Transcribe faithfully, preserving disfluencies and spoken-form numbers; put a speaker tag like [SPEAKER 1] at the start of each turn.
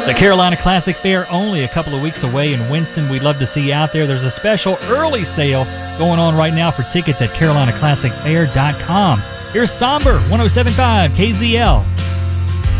[SPEAKER 1] The Carolina Classic Fair only a couple of weeks away in Winston. We'd love to see you out there. There's a special early sale going on right now for tickets at carolina classic fair dot com. Here's Somber, one oh seven point five K Z L.